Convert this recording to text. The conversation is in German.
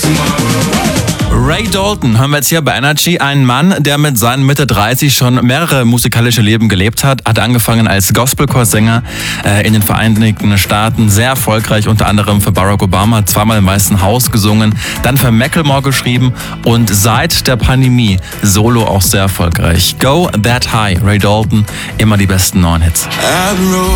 Ray Dalton hören wir jetzt hier bei Energy. Ein Mann, der mit seinen Mitte 30 schon mehrere musikalische Leben gelebt hat. Hat angefangen als Gospelchorsänger in den Vereinigten Staaten. Sehr erfolgreich, unter anderem für Barack Obama. Zweimal im Weißen Haus gesungen. Dann für Macklemore geschrieben. Und seit der Pandemie solo auch sehr erfolgreich. Go That High, Ray Dalton. Immer die besten neuen Hits.